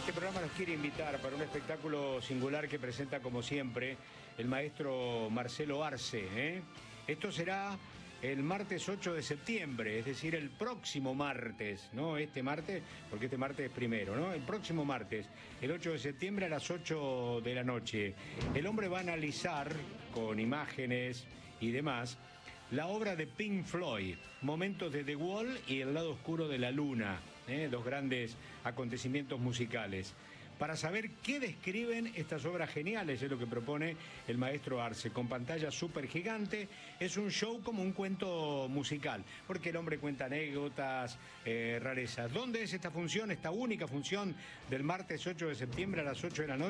Este programa nos quiere invitar para un espectáculo singular que presenta, como siempre, el maestro Marcelo Arce, ¿eh? Esto será el martes 8 de septiembre, es decir, el próximo martes, no este martes, porque este martes es primero, ¿no? El próximo martes, el 8 de septiembre a las 8 de la noche. El hombre va a analizar con imágenes y demás la obra de Pink Floyd, Momentos de The Wall y El lado oscuro de la luna, dos grandes acontecimientos musicales. Para saber qué describen estas obras geniales, es lo que propone el maestro Arce, con pantalla súper gigante. Es un show como un cuento musical, porque el hombre cuenta anécdotas, rarezas. ¿Dónde es esta función, esta única función del martes 8 de septiembre a las 8 de la noche?